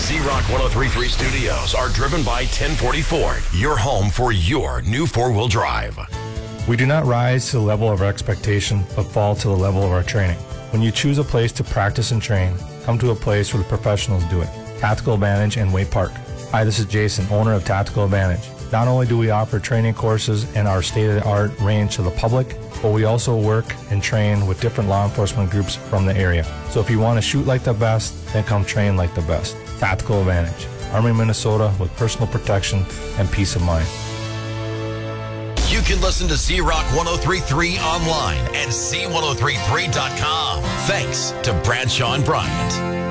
Z-Rock 1033 studios are driven by 1040 Ford, your home for your new four-wheel drive. We do not rise to the level of our expectation, but fall to the level of our training. When you choose a place to practice and train, come to a place where the professionals do it. Tactical Advantage in Way Park. Hi, this is Jason, owner of Tactical Advantage. Not only do we offer training courses and our state-of-the-art range to the public, but we also work and train with different law enforcement groups from the area. So if you want to shoot like the best, then come train like the best. Tactical Advantage. Army, Minnesota, with personal protection and peace of mind. You can listen to Z-Rock 1033 online at z1033.com. Thanks to Bradshaw and Bryant.